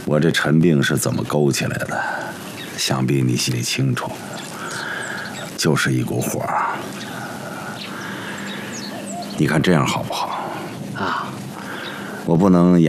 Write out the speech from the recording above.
我这陈病是怎么勾起来的，想必你心里清楚，就是一股火。你看这样好不好？ 啊， 我不能